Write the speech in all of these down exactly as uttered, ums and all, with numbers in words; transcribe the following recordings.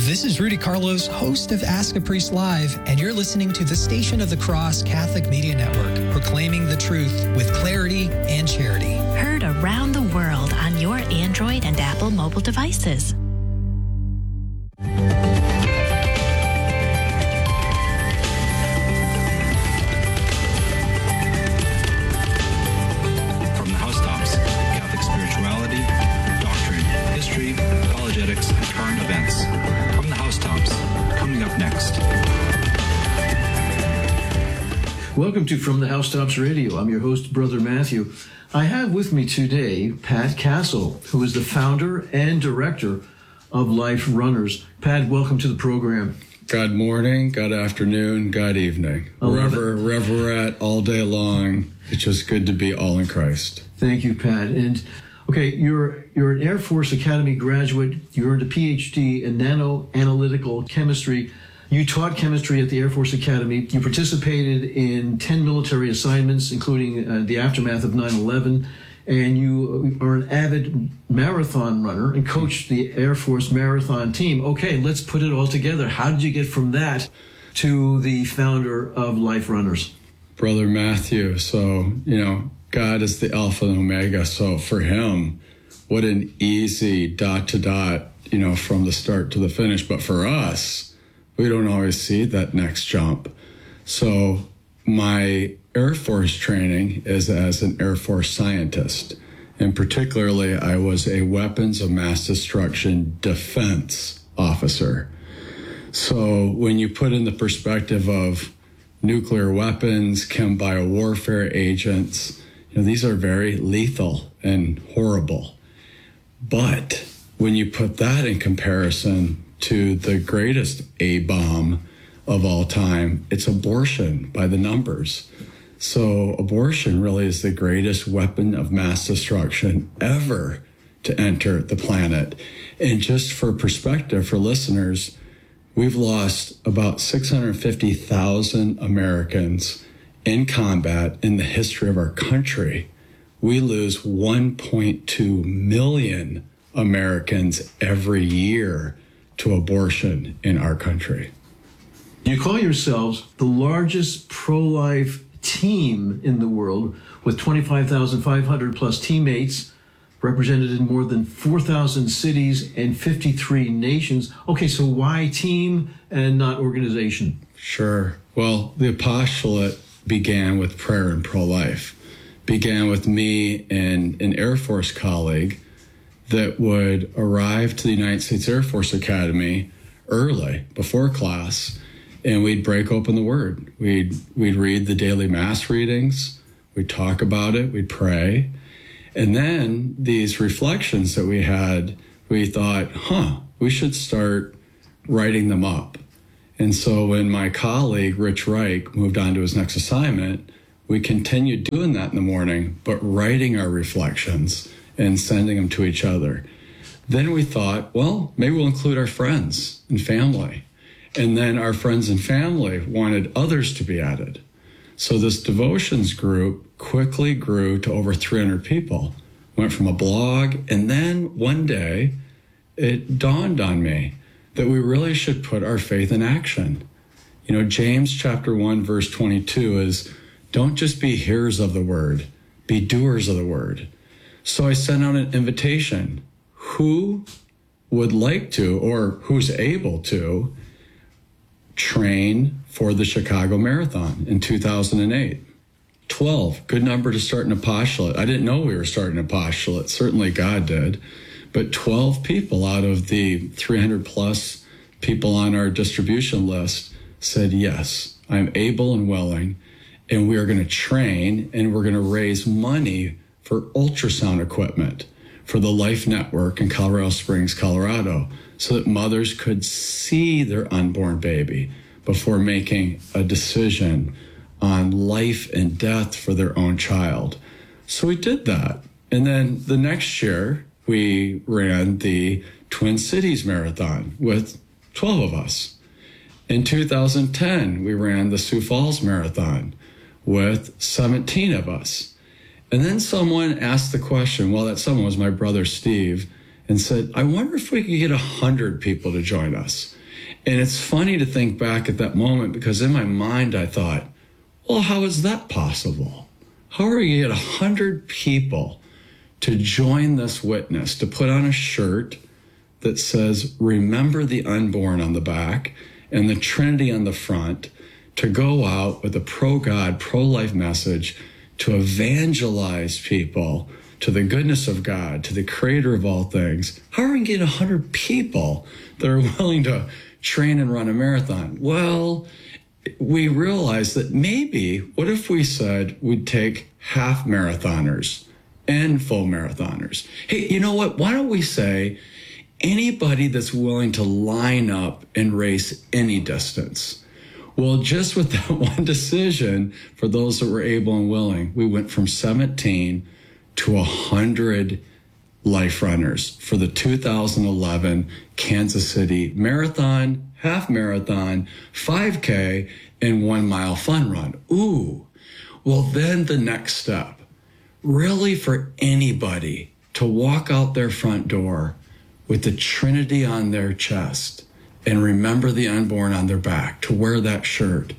This is Rudy Carlos, host of Ask a Priest Live, and you're listening to the Station of the Cross Catholic Media Network, proclaiming the truth with clarity and charity. Heard around the world on your Android and Apple mobile devices. From the housetops, Catholic spirituality, doctrine, history, apologetics, and current events. From the housetops, coming up next. Welcome to From the Housetops Radio. I'm your host, Brother Matthew. I have with me today Pat Castle, who is the founder and director of Life Runners. Pat, welcome to the program. Good morning, good afternoon, good evening. Wherever, wherever we're at all day long, it's just good to be all in Christ. Thank you, Pat. And okay, you're you're an Air Force Academy graduate. You earned a P H D in nano-analytical chemistry. You taught chemistry at the Air Force Academy. You participated in ten military assignments, including uh, the aftermath of nine eleven. And you are an avid marathon runner and coached the Air Force marathon team. Okay, let's put it all together. How did you get from that to the founder of Life Runners? Brother Matthew, so, you know, God is the Alpha and Omega. So for him, what an easy dot to dot, you know, from the start to the finish. But for us, we don't always see that next jump. So my Air Force training is as an Air Force scientist. And particularly, I was a weapons of mass destruction defense officer. So when you put in the perspective of nuclear weapons, chem biowarfare agents, you know, these are very lethal and horrible. But when you put that in comparison to the greatest A-bomb of all time, it's abortion by the numbers. So abortion really is the greatest weapon of mass destruction ever to enter the planet. And just for perspective for listeners, we've lost about six hundred fifty thousand Americans in combat in the history of our country. We lose one point two million Americans every year to abortion in our country. You call yourselves the largest pro-life team in the world with twenty-five thousand five hundred plus teammates represented in more than four thousand cities and fifty-three nations. Okay, so why team and not organization? Sure. Well, the apostolate began with prayer and pro-life. Began with me and an Air Force colleague that would arrive to the United States Air Force Academy early, before class, and we'd break open the Word. We'd we'd read the daily Mass readings, we'd talk about it, we'd pray, and then these reflections that we had, we thought, huh, we should start writing them up. And so when my colleague, Rich Reich, moved on to his next assignment, we continued doing that in the morning, but writing our reflections and sending them to each other. Then we thought, well, maybe we'll include our friends and family. And then our friends and family wanted others to be added. So this devotions group quickly grew to over three hundred people. Went from a blog, and then one day it dawned on me that we really should put our faith in action. You know, James chapter one, verse twenty-two is, don't just be hearers of the word, be doers of the word. So I sent out an invitation. Who would like to, or who's able to, train for the Chicago Marathon in two thousand eight? twelve, good number to start an apostolate. I didn't know we were starting an apostolate. Certainly God did. But twelve people out of the three hundred plus people on our distribution list said, yes, I'm able and willing, and we are going to train, and we're going to raise money for ultrasound equipment for the Life Network in Colorado Springs, Colorado, so that mothers could see their unborn baby before making a decision on life and death for their own child. So we did that. And then the next year, we ran the Twin Cities Marathon with twelve of us. In two thousand ten, we ran the Sioux Falls Marathon with seventeen of us. And then someone asked the question, well, that someone was my brother Steve, and said, I wonder if we could get one hundred people to join us. And it's funny to think back at that moment, because in my mind I thought, well, how is that possible? How are you get a hundred people to join this witness, to put on a shirt that says, remember the unborn on the back and the Trinity on the front, to go out with a pro-God, pro-life message, to evangelize people to the goodness of God, to the creator of all things? How are we going to get a hundred people that are willing to train and run a marathon? Well, we realized that maybe, what if we said we'd take half marathoners and full marathoners? Hey, you know what? Why don't we say anybody that's willing to line up and race any distance? Well, just with that one decision, for those that were able and willing, we went from seventeen to one hundred life runners for the two thousand eleven Kansas City Marathon, half marathon, five K, and one mile fun run. Ooh, well, then the next step, really for anybody to walk out their front door with the Trinity on their chest and remember the unborn on their back, to wear that shirt.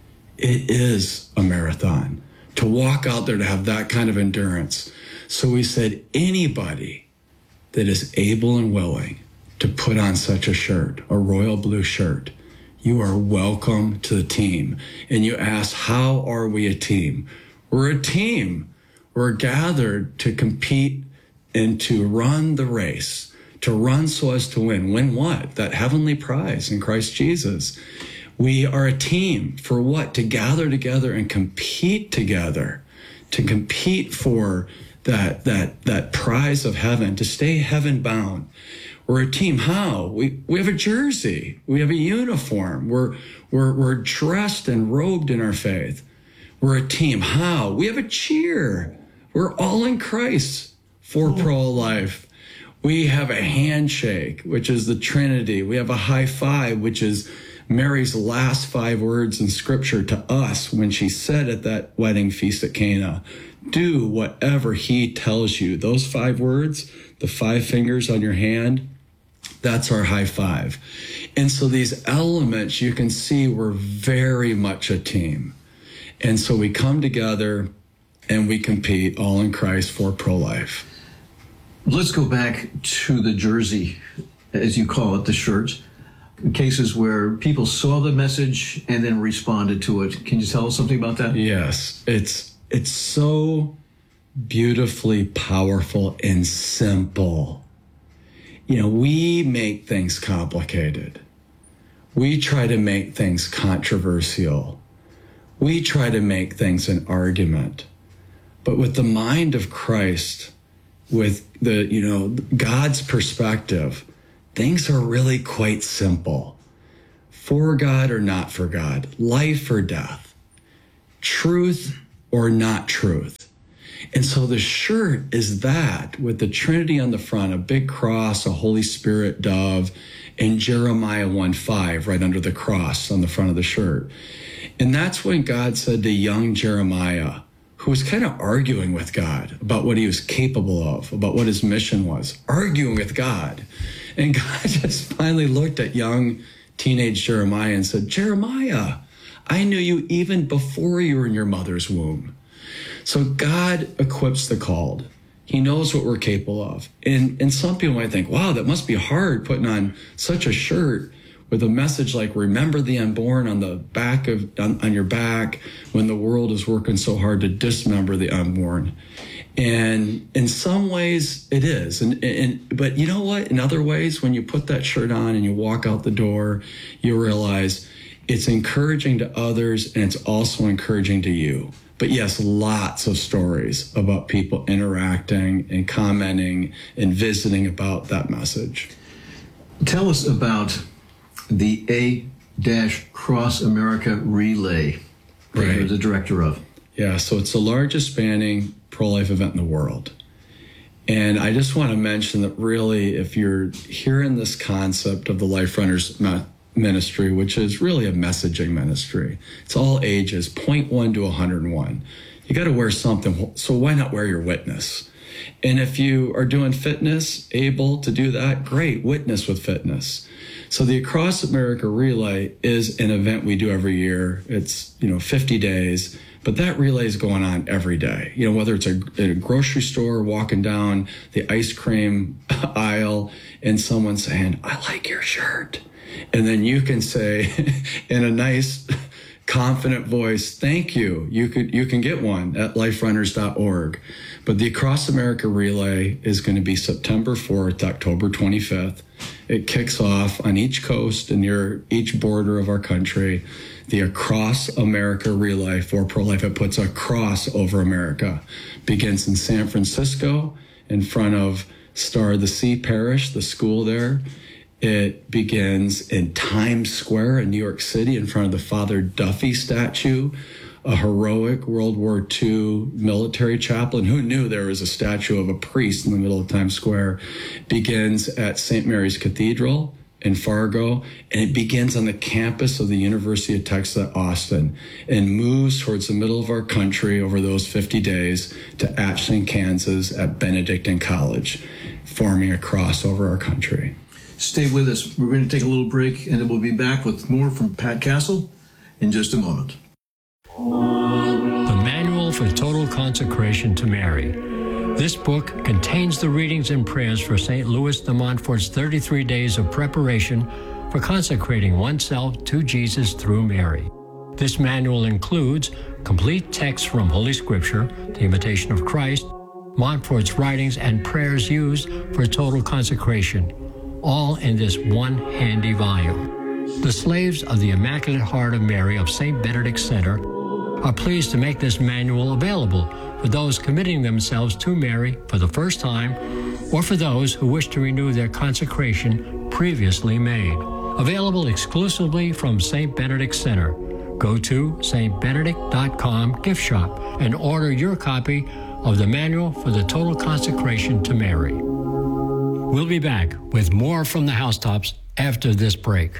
It is a marathon. To walk out there, to have that kind of endurance. So we said, anybody that is able and willing to put on such a shirt, a royal blue shirt, you are welcome to the team. And you ask, how are we a team? We're a team. We're gathered to compete and to run the race, to run so as to win. Win what? That heavenly prize in Christ Jesus. We are a team for what? To gather together and compete together, to compete for that, that, that prize of heaven, to stay heaven bound. We're a team. How? We, we have a jersey. We have a uniform. We're, we're, we're dressed and robed in our faith. We're a team. How? We have a cheer. We're all in Christ for pro-life. We have a handshake, which is the Trinity. We have a high five, which is Mary's last five words in Scripture to us when she said at that wedding feast at Cana, do whatever he tells you. Those five words, the five fingers on your hand, that's our high five. And so these elements, you can see we're very much a team. And so we come together and we compete all in Christ for pro-life. Let's go back to the jersey, as you call it, the shirt. Cases where people saw the message and then responded to it. Can you tell us something about that? Yes, it's it's so beautifully powerful and simple. You know, we make things complicated. We try to make things controversial. We try to make things an argument. But with the mind of Christ, with the, you know, God's perspective, things are really quite simple. For God or not for God, life or death, truth or not truth. And so the shirt is that, with the Trinity on the front, a big cross, a Holy Spirit dove, and Jeremiah one five right under the cross on the front of the shirt. And that's when God said to young Jeremiah, who was kind of arguing with God about what he was capable of, about what his mission was, arguing with God. And God just finally looked at young teenage Jeremiah and said, Jeremiah, I knew you even before you were in your mother's womb. So God equips the called. He knows what we're capable of. And, and some people might think, wow, that must be hard putting on such a shirt with a message like, remember the unborn on the back of, on, on your back, when the world is working so hard to dismember the unborn. And in some ways it is. And, and, but you know what? In other ways, when you put that shirt on and you walk out the door, you realize it's encouraging to others and it's also encouraging to you. But yes, lots of stories about people interacting and commenting and visiting about that message. Tell us about the A-Cross America Relay that Right. you're the director of. Yeah, so it's the largest spanning pro-life event in the world. And I just want to mention that really, if you're hearing this concept of the Life Runners ministry, which is really a messaging ministry, it's all ages, zero point one to one hundred one. You got to wear something, so why not wear your witness? And if you are doing fitness, able to do that, great, witness with fitness. So the Across America Relay is an event we do every year. It's, you know, fifty days, but that relay is going on every day. You know, whether it's a, a grocery store, walking down the ice cream aisle and someone saying, I like your shirt. And then you can say in a nice, confident voice, thank you. You could, you can get one at life runners dot org. But the Across America Relay is going to be September fourth, October twenty-fifth. It kicks off on each coast and near each border of our country. The Across America Relay for Pro-Life, it puts a cross over America. Begins in San Francisco in front of Star of the Sea Parish, the school there. It begins in Times Square in New York City in front of the Father Duffy statue, a heroic World War Two military chaplain. Who knew there was a statue of a priest in the middle of Times Square? Begins at Saint Mary's Cathedral in Fargo, and it begins on the campus of the University of Texas at Austin and moves towards the middle of our country over those fifty days to Ashland, Kansas at Benedictine College, forming a cross over our country. Stay with us. We're going to take a little break, and then we'll be back with more from Pat Castle in just a moment. The Manual for Total Consecration to Mary. This book contains the readings and prayers for Saint Louis de Montfort's thirty-three days of preparation for consecrating oneself to Jesus through Mary. This manual includes complete texts from Holy Scripture, the Imitation of Christ, Montfort's writings, and prayers used for total consecration, all in this one handy volume. The Slaves of the Immaculate Heart of Mary of Saint Benedict Center are pleased to make this manual available for those committing themselves to Mary for the first time or for those who wish to renew their consecration previously made. Available exclusively from Saint Benedict Center. Go to s t benedict dot com gift shop and order your copy of the Manual for the Total Consecration to Mary. We'll be back with more from the Housetops after this break.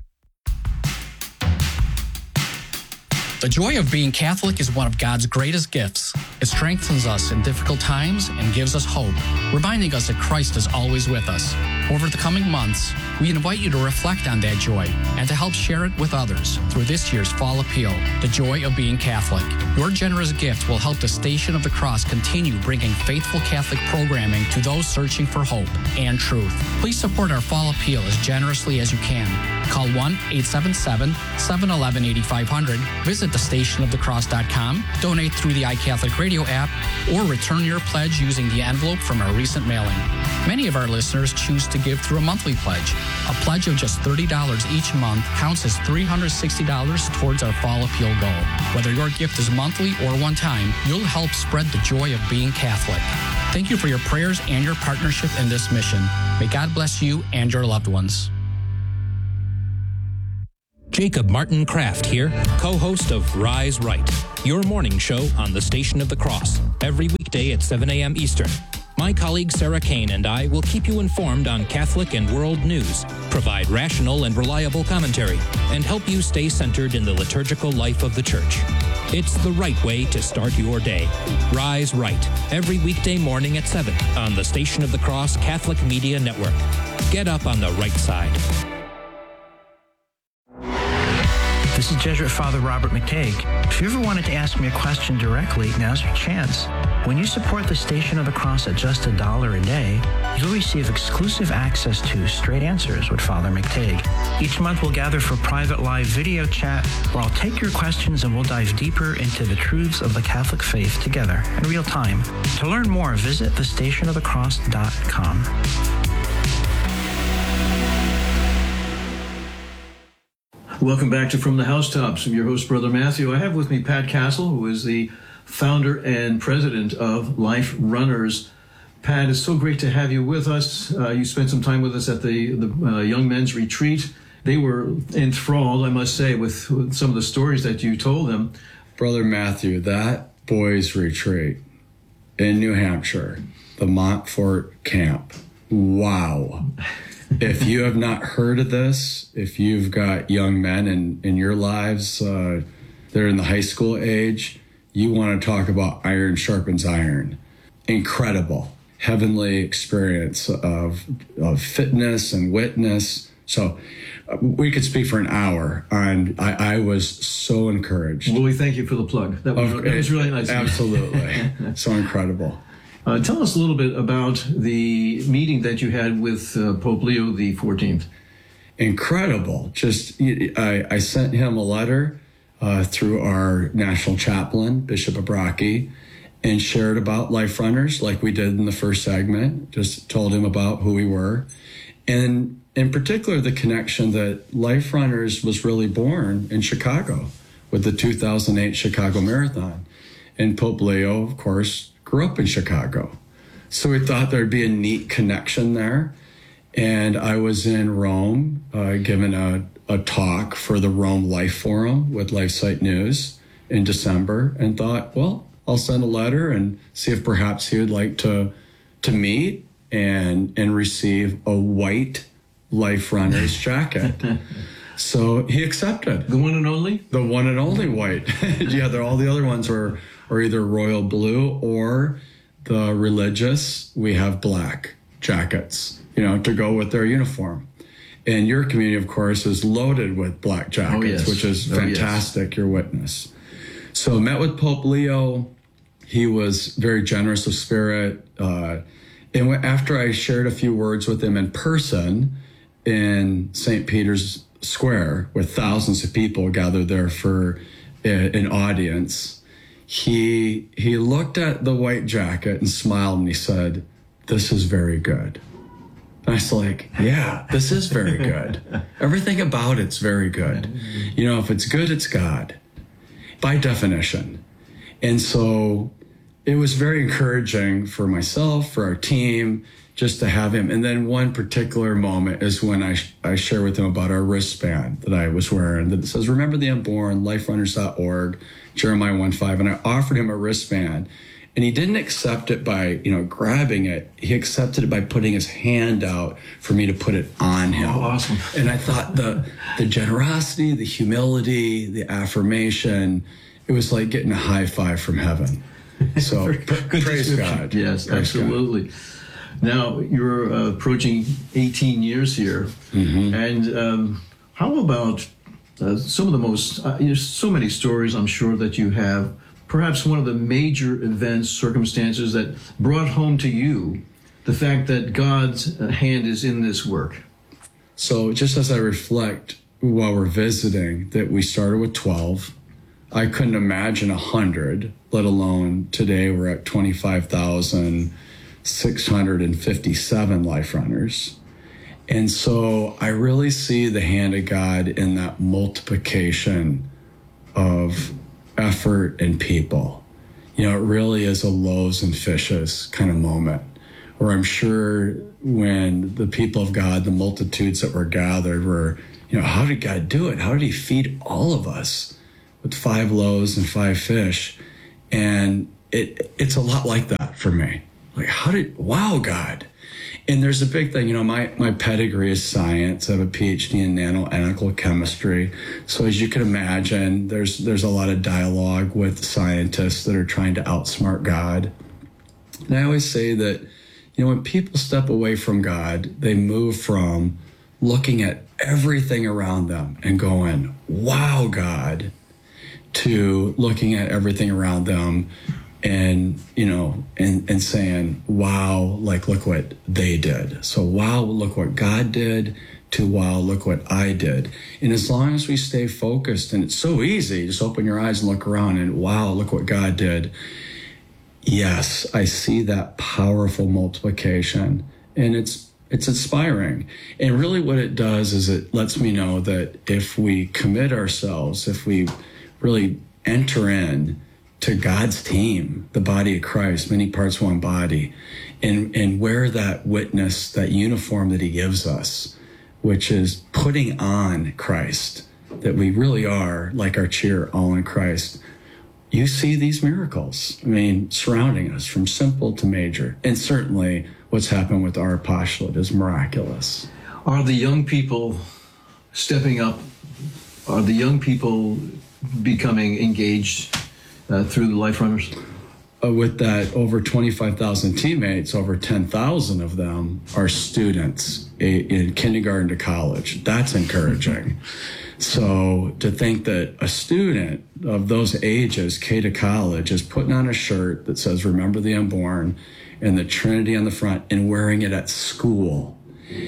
The joy of being Catholic is one of God's greatest gifts. It strengthens us in difficult times and gives us hope, reminding us that Christ is always with us. Over the coming months, we invite you to reflect on that joy and to help share it with others through this year's Fall Appeal, The Joy of Being Catholic. Your generous gift will help the Station of the Cross continue bringing faithful Catholic programming to those searching for hope and truth. Please support our Fall Appeal as generously as you can. Call one eight seven seven, seven one one, eight five zero zero, visit the station of the cross dot com, donate through the iCatholic Radio app, or return your pledge using the envelope from our recent mailing. Many of our listeners choose to give through a monthly pledge. A pledge of just thirty dollars each month counts as three hundred sixty dollars towards our Fall Appeal goal. Whether your gift is monthly or one time, you'll help spread the joy of being Catholic. Thank you for your prayers and your partnership in this mission. May God bless you and your loved ones. Jacob Martin Kraft here, co-host of Rise Right, your morning show on the Station of the Cross, every weekday at seven a.m. Eastern. My colleague Sarah Kane and I will keep you informed on Catholic and world news, provide rational and reliable commentary, and help you stay centered in the liturgical life of the Church. It's the right way to start your day. Rise Right, every weekday morning at seven on the Station of the Cross Catholic Media Network. Get up on the right side. This is Jesuit Father Robert McTague. If you ever wanted to ask me a question directly, now's your chance. When you support the Station of the Cross at just a dollar a day, you'll receive exclusive access to Straight Answers with Father McTague. Each month we'll gather for private live video chat where I'll take your questions and we'll dive deeper into the truths of the Catholic faith together in real time. To learn more, visit the station of the cross dot com. Welcome back to From the Housetops. I'm your host, Brother Matthew. I have with me Pat Castle, who is the founder and president of Life Runners. Pat, it's so great to have you with us. Uh, you spent some time with us at the, the uh, Young Men's Retreat. They were enthralled, I must say, with, with some of the stories that you told them. Brother Matthew, that boys' retreat in New Hampshire, the Montfort camp, wow. If you have not heard of this, if you've got young men in, in your lives, uh, they're in the high school age, you want to talk about iron sharpens iron. Incredible. heavenly experience of, of fitness and witness. So uh, we could speak for an hour, and I, I was so encouraged. Well, we thank you for the plug. That was, that was really nice. Absolutely. So incredible. Uh, tell us a little bit about the meeting that you had with uh, Pope Leo the fourteenth. Incredible. Just, I, I sent him a letter uh, through our national chaplain, Bishop Abraki, and shared about Life Runners like we did in the first segment, just told him about who we were. And in particular, the connection that Life Runners was really born in Chicago with the two thousand eight Chicago Marathon. And Pope Leo, of course, grew up in Chicago. So we thought there'd be a neat connection there. And I was in Rome, uh, giving a, a talk for the Rome Life Forum with LifeSite News in December, and thought, well, I'll send a letter and see if perhaps he would like to to meet and and receive a white Life Runners jacket. So he accepted. The one and only? The one and only white. Yeah, all the other ones were, are either royal blue or the religious. We have black jackets, you know, to go with their uniform. And your community, of course, is loaded with black jackets, oh, yes. which is oh, fantastic, yes. Your witness. So met with Pope Leo. He was very generous of spirit. Uh, and after I shared a few words with him in person in Saint Peter's Square, where thousands of people gathered there for an audience, he he looked at the white jacket and smiled, and he said, "This is very good." And I was like, yeah, this is very good. Everything about it's very good. You know, if it's good, it's God, by definition. And so it was very encouraging for myself, for our team, just to have him. And then one particular moment is when I, I share with him about our wristband that I was wearing that says, "Remember the Unborn, life runners dot org, Jeremiah one five. And I offered him a wristband. And he didn't accept it by, you know, grabbing it. He accepted it by putting his hand out for me to put it on him. Oh, awesome. And I thought the the generosity, the humility, the affirmation, it was like getting a high five from heaven. So Good praise God. Yes, praise absolutely. God. Now, you're uh, approaching eighteen years here. Mm-hmm. And um, how about uh, some of the most, uh, there's so many stories I'm sure that you have. Perhaps one of the major events, circumstances that brought home to you the fact that God's hand is in this work. So just as I reflect while we're visiting that we started with twelve, I couldn't imagine one hundred, let alone today we're at twenty-five thousand six hundred fifty-seven Life Runners. And so I really see the hand of God in that multiplication of effort and people. You know, it really is a loaves and fishes kind of moment where I'm sure when the people of God, the multitudes that were gathered were, you know, how did God do it? How did he feed all of us with five loaves and five fish? And it it's a lot like that for me. Like, how did, wow, God. And there's a big thing, you know, my, my pedigree is science. I have a P H D in nanoanalytical chemistry. So as you can imagine, there's there's a lot of dialogue with scientists that are trying to outsmart God. And I always say that, you know, when people step away from God, they move from looking at everything around them and going, wow, God, to looking at everything around them and, you know, and, and saying, wow, like, look what they did. So, wow, look what God did, to wow, look what I did. And as long as we stay focused, and it's so easy, just open your eyes and look around and wow, look what God did. Yes, I see that powerful multiplication, and it's it's inspiring. And really what it does is it lets me know that if we commit ourselves, if we really enter in to God's team, the body of Christ, many parts, one body, and, and wear that witness, that uniform that he gives us, which is putting on Christ, that we really are, like our cheer, all in Christ. You see these miracles, I mean, surrounding us from simple to major. And certainly what's happened with our apostolate is miraculous. Are the young people stepping up? Are the young people becoming engaged uh, through the Life Runners? uh, with that over twenty-five thousand teammates, over ten thousand of them are students in kindergarten to college. That's encouraging. So to think that a student of those ages, K to college, is putting on a shirt that says, "Remember the Unborn," and the Trinity on the front, and wearing it at school.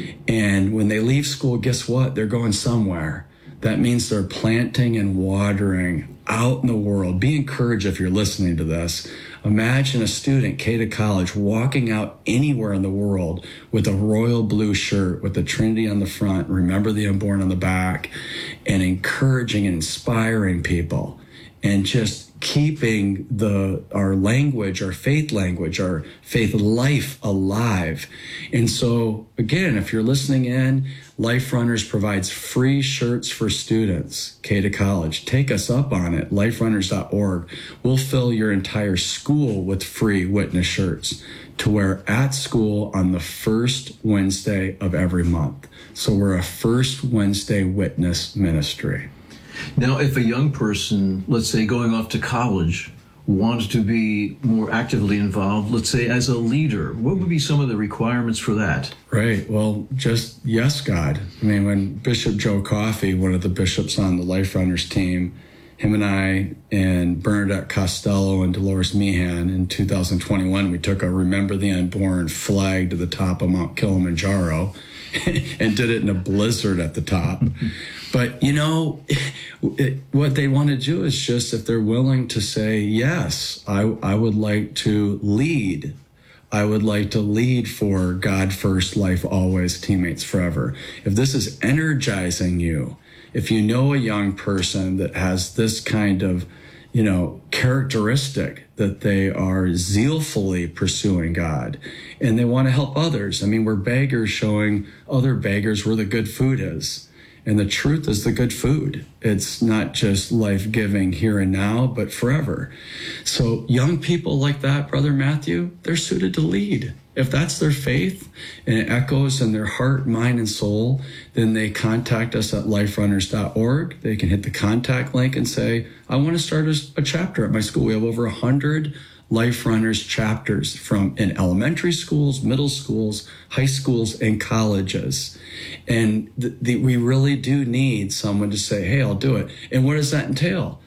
And when they leave school, guess what? They're going somewhere. That means they're planting and watering out in the world. Be encouraged if you're listening to this. Imagine a student, K to college, walking out anywhere in the world with a royal blue shirt with the Trinity on the front, Remember the Unborn on the back, and encouraging and inspiring people, and just keeping the our language, our faith language, our faith life alive. And so, again, if you're listening in, Life Runners provides free shirts for students, K to college. Take us up on it, life runners dot org. We'll fill your entire school with free witness shirts to wear at school on the first Wednesday of every month. So we're a first Wednesday witness ministry. Now, if a young person, let's say going off to college, wanted to be more actively involved, let's say as a leader, what would be some of the requirements for that? Right. Well, just yes, God. I mean, when Bishop Joe Coffey, one of the bishops on the Life Runners team, him and I and Bernadette Costello and Dolores Meehan in two thousand twenty-one, we took a Remember the Unborn flag to the top of Mount Kilimanjaro and did it in a blizzard at the top. But, you know, it, what they want to do is just, if they're willing to say, yes, I, I would like to lead. I would like to lead for God First, Life Always, Teammates Forever. If this is energizing you, if you know a young person that has this kind of, you know, characteristic, that they are zealfully pursuing God and they want to help others. I mean, we're beggars showing other beggars where the good food is. And the truth is the good food. It's not just life-giving here and now, but forever. So young people like that, Brother Matthew, they're suited to lead. If that's their faith and it echoes in their heart, mind, and soul, then they contact us at life runners dot org. They can hit the contact link and say, I want to start a, a chapter at my school. We have over one hundred Life Runners chapters from in elementary schools, middle schools, high schools, and colleges. And the, the, we really do need someone to say, hey, I'll do it. And what does that entail?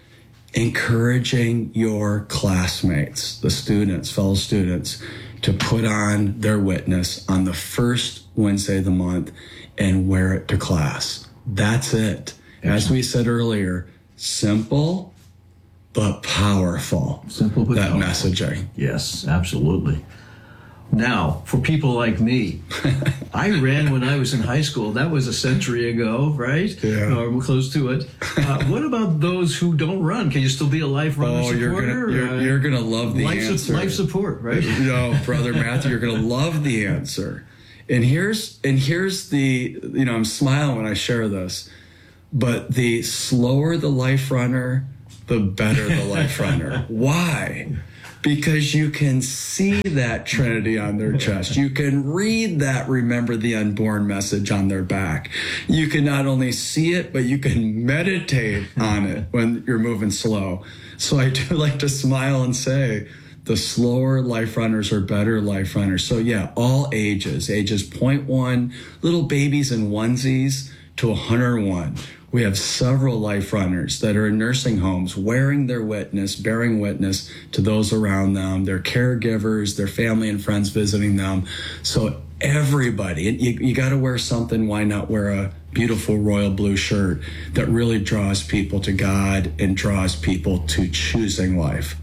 Encouraging your classmates, the students, fellow students, to put on their witness on the first Wednesday of the month and wear it to class. That's it. As we said earlier, simple but powerful. Simple but that powerful. Messaging. Yes, absolutely. Now, for people like me, I ran when I was in high school. That was a century ago, right? Yeah. Or close to it. Uh, what about those who don't run? Can you still be a Life Runner oh, supporter? You're gonna, you're, uh, you're gonna love the life answer. Su- life support, right? No, Brother Matthew, you're gonna love the answer. And here's and here's the, you know, I'm smiling when I share this, but the slower the Life Runner, the better the Life Runner. Why? Because you can see that Trinity on their chest. You can read that Remember the Unborn message on their back. You can not only see it, but you can meditate on it when you're moving slow. So I do like to smile and say, the slower Life Runners are better Life Runners. So yeah, all ages, ages zero point one, little babies in onesies to one hundred one. We have several Life Runners that are in nursing homes wearing their witness, bearing witness to those around them, their caregivers, their family and friends visiting them. So everybody, you, you got to wear something. Why not wear a beautiful royal blue shirt that really draws people to God and draws people to choosing life?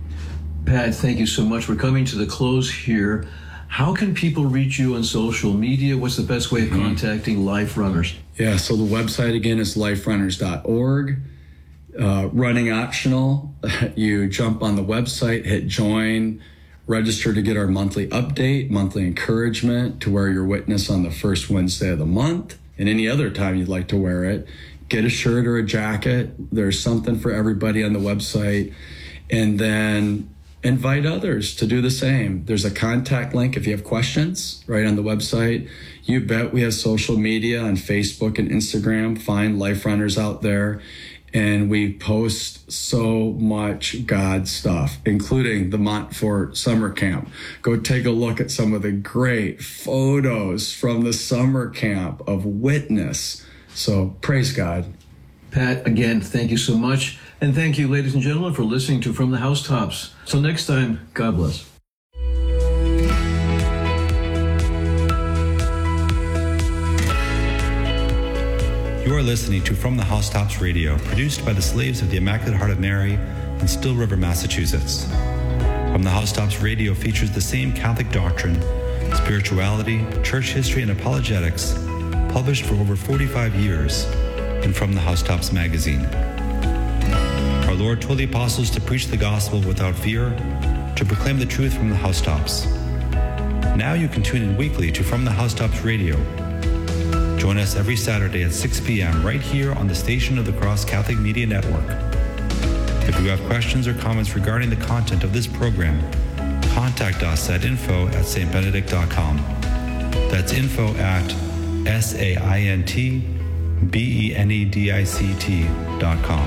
Pat, thank you so much. We're coming to the close here. How can people reach you on social media? What's the best way of contacting Life Runners? Yeah, so the website again is life runners dot org. Uh, running optional. You jump on the website, hit join, register to get our monthly update, monthly encouragement to wear your witness on the first Wednesday of the month, and any other time you'd like to wear it. Get a shirt or a jacket. There's something for everybody on the website. And then invite others to do the same. There's a contact link if you have questions right on the website. You bet we have social media on Facebook and Instagram. Find Life Runners out there. And we post so much God stuff, including the Montfort summer camp. Go take a look at some of the great photos from the summer camp of witness. So praise God. Pat, again, thank you so much. And thank you, ladies and gentlemen, for listening to From the Housetops. Till next time, God bless. You are listening to From the Housetops Radio, produced by the Slaves of the Immaculate Heart of Mary in Still River, Massachusetts. From the Housetops Radio features the same Catholic doctrine, spirituality, church history, and apologetics, published for over forty-five years in From the Housetops magazine. Our Lord told the apostles to preach the gospel without fear, to proclaim the truth from the housetops. Now you can tune in weekly to From the Housetops Radio. Join us every Saturday at six p.m. right here on the Station of the Cross Catholic Media Network. If you have questions or comments regarding the content of this program, contact us at info at s t benedict dot com. That's info at S A I N T B E N E D I C T dot com.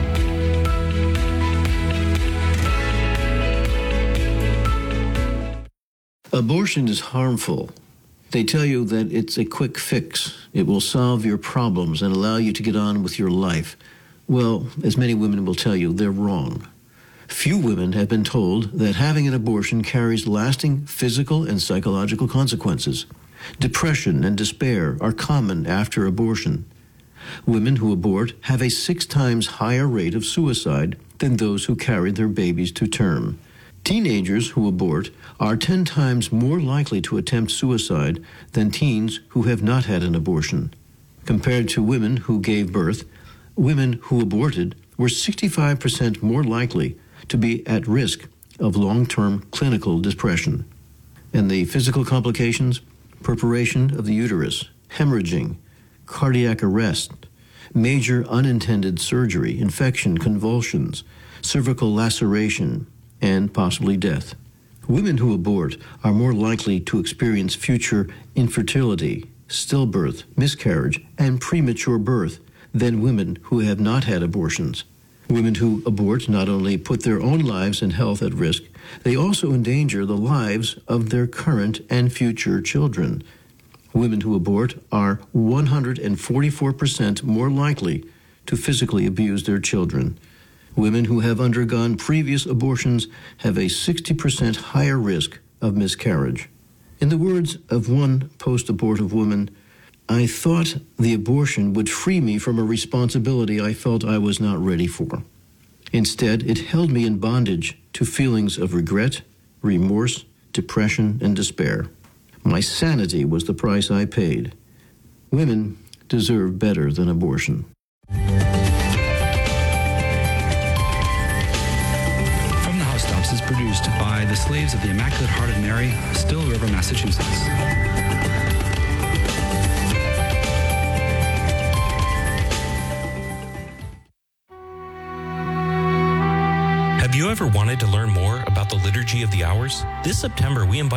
Abortion is harmful. They tell you that it's a quick fix. It will solve your problems and allow you to get on with your life. Well, as many women will tell you, they're wrong. Few women have been told that having an abortion carries lasting physical and psychological consequences. Depression and despair are common after abortion. Women who abort have a six times higher rate of suicide than those who carry their babies to term. Teenagers who abort are ten times more likely to attempt suicide than teens who have not had an abortion. Compared to women who gave birth, women who aborted were sixty-five percent more likely to be at risk of long-term clinical depression. And the physical complications: perforation of the uterus, hemorrhaging, cardiac arrest, major unintended surgery, infection, convulsions, cervical laceration, and possibly death. Women who abort are more likely to experience future infertility, stillbirth, miscarriage, and premature birth than women who have not had abortions. Women who abort not only put their own lives and health at risk, they also endanger the lives of their current and future children. Women who abort are one hundred forty-four percent more likely to physically abuse their children. Women who have undergone previous abortions have a sixty percent higher risk of miscarriage. In the words of one post-abortive woman, "I thought the abortion would free me from a responsibility I felt I was not ready for. Instead, it held me in bondage to feelings of regret, remorse, depression, and despair. My sanity was the price I paid. Women deserve better than abortion." Is produced by the Slaves of the Immaculate Heart of Mary, Still River, Massachusetts. Have you ever wanted to learn more about the Liturgy of the Hours? This September, we invite